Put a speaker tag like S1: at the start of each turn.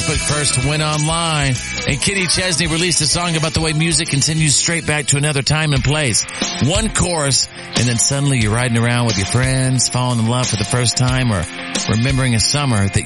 S1: Facebook first went online, and Kenny Chesney released a song about the way music continues straight back to another time and place. One chorus, and then suddenly you're riding around with your friends, falling in love for the first time, or remembering a summer that